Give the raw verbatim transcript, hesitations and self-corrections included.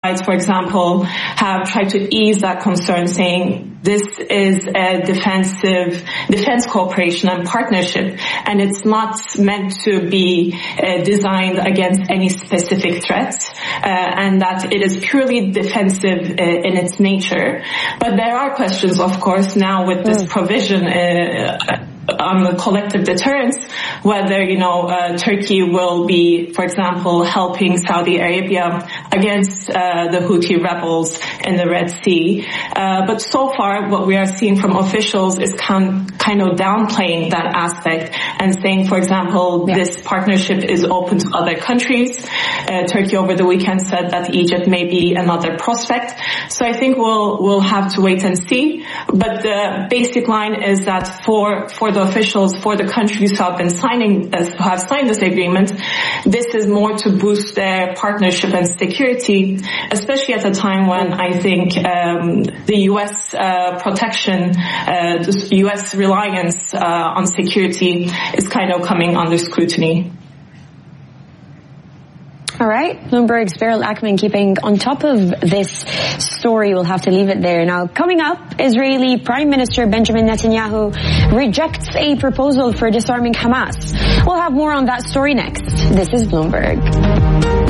for example, have tried to ease that concern, saying this is a defensive defense cooperation and partnership, and it's not meant to be uh, designed against any specific threat, uh, and that it is purely defensive uh, in its nature. But there are questions, of course, now with this provision uh, on the collective deterrence, whether, you know, uh, Turkey will be, for example, helping Saudi Arabia against uh, the Houthi rebels in the Red Sea. Uh, but so far, what we are seeing from officials is kind kind of downplaying that aspect and saying, for example, yeah. this partnership is open to other countries. Uh, Turkey over the weekend said that Egypt may be another prospect. So I think we'll we'll have to wait and see. But the basic line is that for for the officials, for the countries who have been signing, uh, who have signed this agreement, this is more to boost their partnership and security, especially at a time when I think um, the U S uh, protection, uh, the U S reliance uh, on security is kind of coming under scrutiny. All right, Bloomberg's Beryl Ackman keeping on top of this story. We'll have to leave it there. Now, coming up, Israeli Prime Minister Benjamin Netanyahu rejects a proposal for disarming Hamas. We'll have more on that story next. This is Bloomberg.